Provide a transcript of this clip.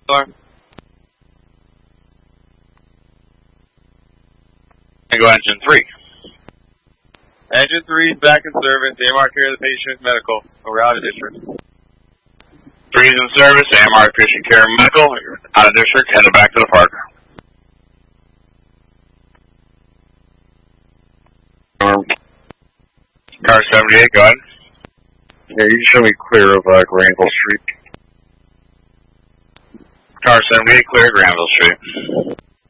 And go engine 3. Engine 3 is back in service. AMR care of the patient medical. We're out of district. 3 is in service. AMR patient care medical. You're out of district. Headed back to the park. Car 78, go ahead. Yeah, you show me clear of Granville Street. Car 78, clear Granville Street.